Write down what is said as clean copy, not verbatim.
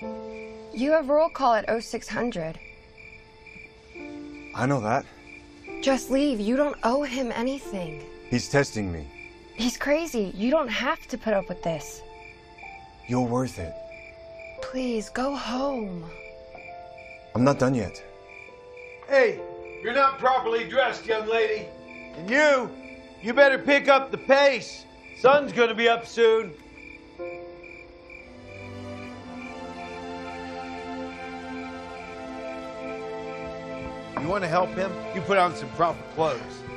You have roll call at 0600. I know that. Just leave. You don't owe him anything. He's testing me. He's crazy. You don't have to put up with this. You're worth it. Please, go home. I'm not done yet. Hey, you're not properly dressed, young lady. And you better pick up the pace. Sun's gonna be up soon. You want to help him? You put on some proper clothes.